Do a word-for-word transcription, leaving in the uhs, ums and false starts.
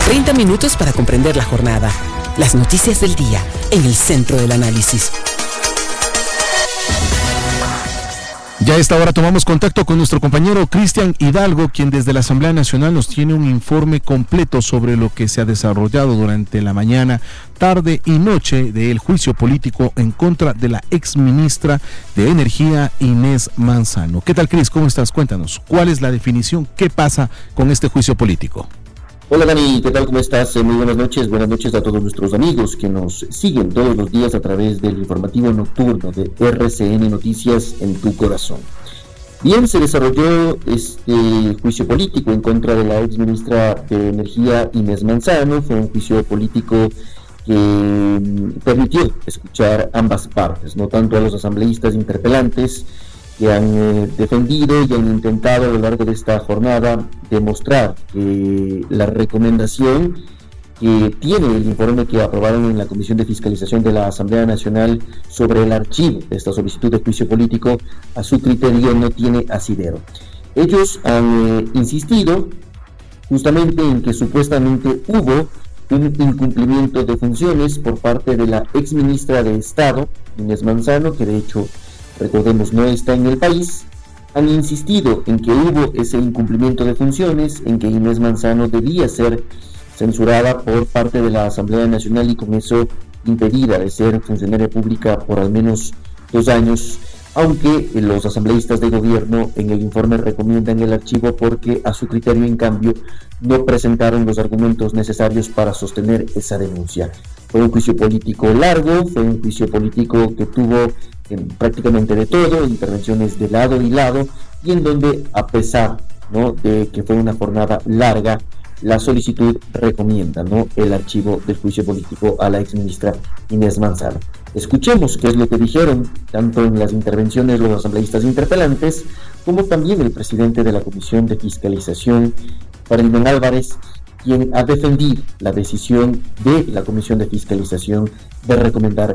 treinta minutos para comprender la jornada. Las noticias del día en el centro del análisis. Ya a esta hora tomamos contacto con nuestro compañero Cristian Hidalgo, quien desde la Asamblea Nacional nos tiene un informe completo sobre lo que se ha desarrollado durante la mañana, tarde y noche del juicio político en contra de la exministra de Energía, Inés Manzano. ¿Qué tal, Cris? ¿Cómo estás? Cuéntanos, ¿cuál es la definición? ¿Qué pasa con este juicio político? Hola Dani, ¿qué tal? ¿Cómo estás? Muy buenas noches, buenas noches a todos nuestros amigos que nos siguen todos los días a través del informativo nocturno de R C N Noticias en tu corazón. Bien, se desarrolló este juicio político en contra de la exministra de Energía, Inés Manzano. Fue un juicio político que permitió escuchar ambas partes, no tanto a los asambleístas interpelantes, que han eh, defendido y han intentado a lo largo de esta jornada demostrar que la recomendación que tiene el informe que aprobaron en la Comisión de Fiscalización de la Asamblea Nacional sobre el archivo de esta solicitud de juicio político, a su criterio no tiene asidero. Ellos han eh, insistido justamente en que supuestamente hubo un incumplimiento de funciones por parte de la exministra de Estado, Inés Manzano, que de hecho, recordemos, no está en el país. Han insistido en que hubo ese incumplimiento de funciones, en que Inés Manzano debía ser censurada por parte de la Asamblea Nacional y con eso impedida de ser funcionaria pública por al menos dos años, aunque los asambleístas de gobierno en el informe recomiendan el archivo porque a su criterio, en cambio, no presentaron los argumentos necesarios para sostener esa denuncia. Fue un juicio político largo, fue un juicio político que tuvo en prácticamente de todo, intervenciones de lado y lado, y en donde, a pesar, ¿no?, de que fue una jornada larga, la solicitud recomienda, ¿no?, el archivo del juicio político a la exministra Inés Manzano. Escuchemos qué es lo que dijeron, tanto en las intervenciones los asambleístas interpelantes, como también el presidente de la Comisión de Fiscalización, Ferdinand Álvarez, quien ha defendido la decisión de la Comisión de Fiscalización de recomendar